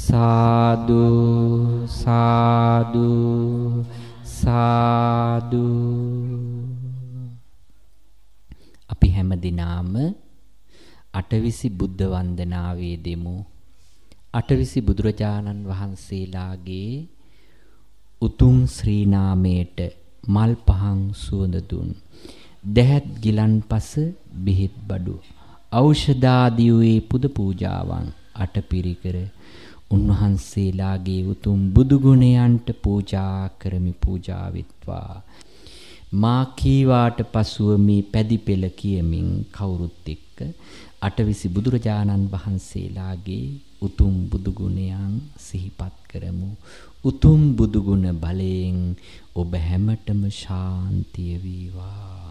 සාදු සාදු සාදු. අපි හැම දිනාම අටවිසි බුද්ධ වන්දනාවේ දෙමු. අටවිසි බුදුරජාණන් වහන්සේලාගේ උතුම් ශ්‍රී නාමයට මල් පහන් සුවඳ දුන් දැහැත් ගිලන්පස බෙහෙත් බඩු ඖෂධාදී වූ පුද පූජාවන් අටපිරිකර උන්වහන්සේලාගේ උතුම් බුදු ගුණයන්ට පූජා කරමි. පූජා විත්වා මා කීවාට පසුව මේ පැදි පෙළ කියමින් කවුරුත් එක්ක අටවිසි බුදුරජාණන් වහන්සේලාගේ උතුම් බුදු ගුණයන් සිහිපත් කරමු. උතුම් බුදු ගුණ බලයෙන් ඔබ හැමතෙම ශාන්තිය වේවා.